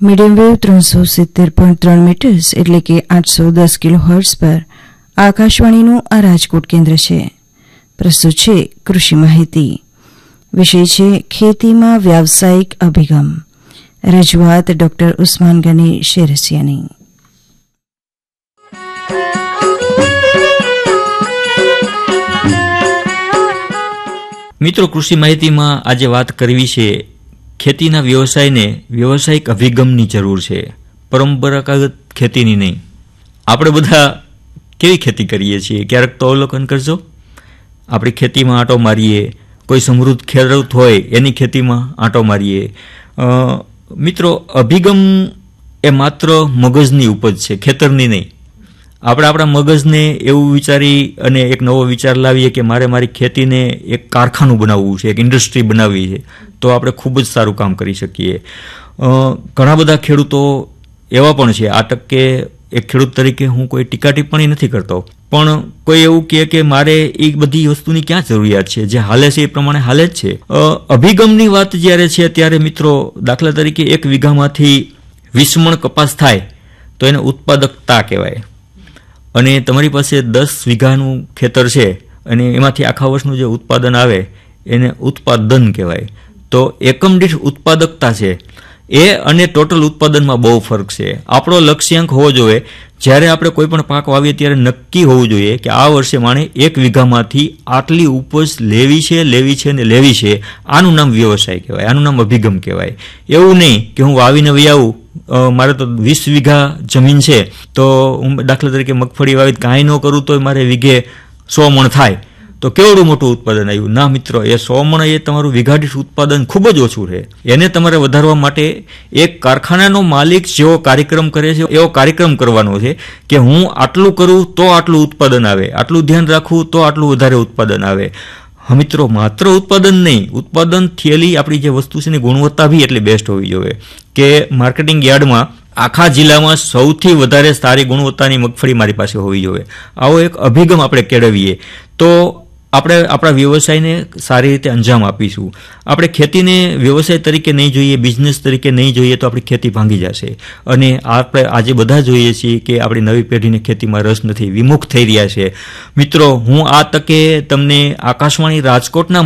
Medium wave 370.3 metres એટલે કે 810 kilohertz પર આકાશવાણીનું આ રાજકોટ કેન્દ્ર છે. પ્રસ્તુત છે કૃષિ માહિતી. વિષય છે ખેતીમાં વ્યાવસાયિક અભિગમ. રજૂઆત ડોક્ટર ઉસ્માન ગની શેરસિયાની. મિત્રો, કૃષિ માહિતીમાં આજે વાત કરવી છે ખેતીના વ્યવસાયને વ્યવસાયિક અભિગમની જરૂર છે, પરંપરાગત ખેતીની નહીં. આપણે બધા કેવી ખેતી કરીએ છીએ ક્યારેક તો અવલોકન કરજો. આપણી ખેતીમાં આંટો મારીએ, કોઈ સમૃદ્ધ ખેડૂત હોય એની ખેતીમાં આંટો મારીએ. મિત્રો, અભિગમ એ માત્ર મગજની ઉપજ છે, ખેતરની નહીં. આપણે આપણા મગજને એવું વિચારી અને એક નવો વિચાર લાવીએ કે મારે મારી ખેતીને એક કારખાનું બનાવવું છે, એક ઇન્ડસ્ટ્રી બનાવવી છે, તો આપણે ખૂબ જ સારું કામ કરી શકીએ. ઘણા બધા ખેડૂતો એવા પણ છે, આ ટકે એક ખેડૂત તરીકે હું કોઈ ટીકા ટિપ્પણી નથી કરતો, પણ કોઈ એવું કહે કે મારે એ બધી વસ્તુની ક્યાં જરૂરિયાત છે, જે હાલે છે એ પ્રમાણે હાલે જ છે. અભિગમની વાત જ્યારે છે ત્યારે મિત્રો, દાખલા તરીકે 1 વીઘામાંથી 20 મણ કપાસ થાય તો એને ઉત્પાદકતા કહેવાય. અને તમારી પાસે 10 વીઘાનું ખેતર છે અને એમાંથી આખા વર્ષનું જે ઉત્પાદન આવે એને ઉત્પાદન કહેવાય. તો એકમ દીઠ ઉત્પાદકતા છે એ અને ટોટલ ઉત્પાદનમાં બહુ ફરક છે. આપણો લક્ષ્યાંક હોવો જોઈએ, જ્યારે આપણે કોઈ પણ પાક વાવીએ ત્યારે નક્કી હોવું જોઈએ કે આ વર્ષે માણે 1 વીઘામાંથી આટલી ઉપજ લેવી છે ને લેવી છે. આનું નામ વ્યવસાય કહેવાય, આનું નામ અભિગમ કહેવાય. એવું નહીં કે હું વાવીને વહી આવું, મારે તો 20 વીઘા જમીન છે તો હું દાખલા તરીકે મગફળી વાવી કાંઈ ન કરું તો મારે વીઘે 100 મણ થાય તો કેવડું મોટું ઉત્પાદન આવ્યું. ના મિત્રો, એ 100 મણ એ તમારું વીઘા દીઠ ઉત્પાદન ખૂબ જ ઓછું રહે. એને તમારે વધારવા માટે એક કારખાનાનો માલિક જેવો કાર્યક્રમ કરે છે એવો કાર્યક્રમ કરવાનો છે કે હું આટલું કરું તો આટલું ઉત્પાદન આવે, આટલું ધ્યાન રાખું તો આટલું વધારે ઉત્પાદન આવે. હા મિત્રો, માત્ર ઉત્પાદન નહીં, ઉત્પાદન થયેલી આપણી જે વસ્તુ છે એની ગુણવત્તા બી એટલી બેસ્ટ હોવી જોઈએ કે માર્કેટિંગ યાર્ડમાં આખા જિલ્લામાં સૌથી વધારે સારી ગુણવત્તાની મગફળી મારી પાસે હોવી જોઈએ. આવો એક અભિગમ આપણે કેળવીએ તો આપણે આપણા વ્યવસાયને સારી રીતે અંજામ આપીશું. આપણે ખેતીને વ્યવસાય તરીકે નહીં જોઈએ, બિઝનેસ તરીકે નહીં જોઈએ તો આપણી ખેતી ભાંગી જશે. અને આપણે આજે બધા જોઈએ છીએ કે આપણી નવી પેઢીને ખેતીમાં રસ નથી, વિમુખ થઈ રહ્યા છે. મિત્રો, હું આ તકે તમને આકાશવાણી રાજકોટના